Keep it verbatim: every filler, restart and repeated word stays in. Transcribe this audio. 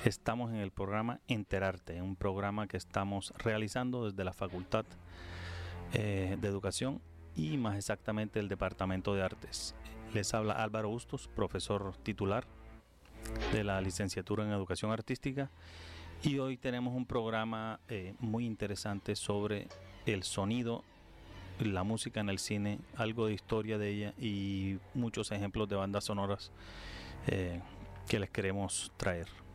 Estamos en el programa Enterarte, un programa que estamos realizando desde la Facultad eh, de Educación y más exactamente el Departamento de Artes. Les habla Álvaro Bustos, profesor titular de la licenciatura en Educación Artística, y hoy tenemos un programa eh, muy interesante sobre el sonido, la música en el cine, algo de historia de ella y muchos ejemplos de bandas sonoras eh, que les queremos traer.